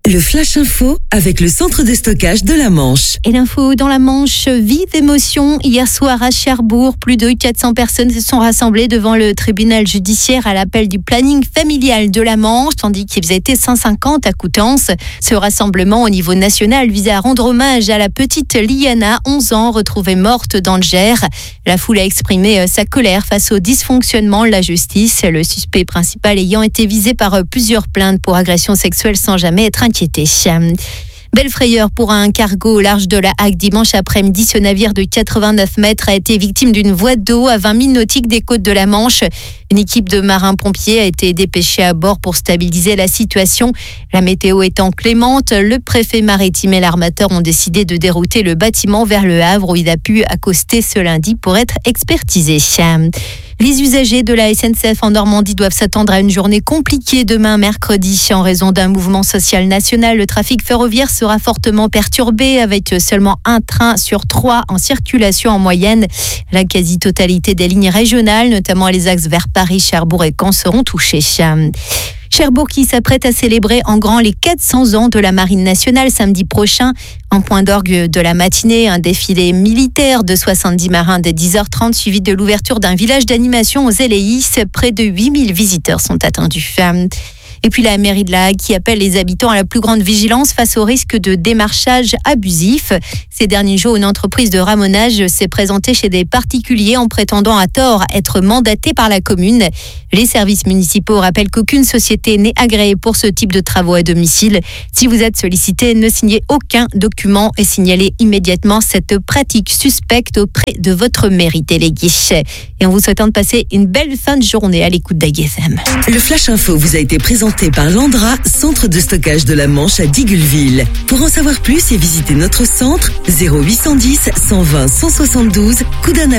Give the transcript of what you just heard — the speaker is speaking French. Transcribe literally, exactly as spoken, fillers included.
Le Flash Info avec le centre de stockage de la Manche. Et l'info dans la Manche, vive émotion. Hier soir à Cherbourg, plus de quatre cents personnes se sont rassemblées devant le tribunal judiciaire à l'appel du planning familial de la Manche, tandis qu'ils étaient cent cinquante à Coutances. Ce rassemblement au niveau national visait à rendre hommage à la petite Liana, onze ans, retrouvée morte dans le Gers. La foule a exprimé sa colère face au dysfonctionnement de la justice, le suspect principal ayant été visé par plusieurs plaintes pour agression sexuelle sans jamais être inquiété. Belle frayeur pour un cargo au large de la Hague dimanche après-midi. Ce navire de quatre-vingt-neuf mètres a été victime d'une voie d'eau à vingt milles nautiques des côtes de la Manche. Une équipe de marins-pompiers a été dépêchée à bord pour stabiliser la situation. La météo étant clémente, le préfet maritime et l'armateur ont décidé de dérouter le bâtiment vers le Havre où il a pu accoster ce lundi pour être expertisé. Les usagers de la S N C F en Normandie doivent s'attendre à une journée compliquée demain mercredi. En raison d'un mouvement social national, le trafic ferroviaire sera fortement perturbé avec seulement un train sur trois en circulation en moyenne. La quasi-totalité des lignes régionales, notamment les axes vers Paris, Cherbourg et Caen, seront touchées. Cherbourg qui s'apprête à célébrer en grand les quatre cents ans de la Marine nationale samedi prochain. En point d'orgue de la matinée, un défilé militaire de soixante-dix marins dès dix heures trente, suivi de l'ouverture d'un village d'animation aux Éléis. Près de huit mille visiteurs sont attendus. Et puis la mairie de La Hague qui appelle les habitants à la plus grande vigilance face au risque de démarchage abusif. Ces derniers jours, une entreprise de ramonage s'est présentée chez des particuliers en prétendant à tort être mandatée par la commune. Les services municipaux rappellent qu'aucune société n'est agréée pour ce type de travaux à domicile. Si vous êtes sollicité, ne signez aucun document et signalez immédiatement cette pratique suspecte auprès de votre mairie déléguée. Et en vous souhaitant de passer une belle fin de journée à l'écoute d'A G F M. Le Flash Info vous a été présenté par Landra, centre de stockage de la Manche à Digoulville. Pour en savoir plus et visiter notre centre, zéro huit cent dix, cent vingt, cent soixante-douze, Coudanapel.